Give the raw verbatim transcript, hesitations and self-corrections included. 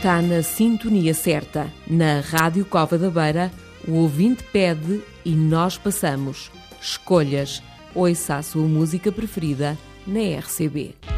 está na sintonia certa. Na Rádio Cova da Beira, o ouvinte pede e nós passamos. Escolhas. Ouça a sua música preferida na R C B.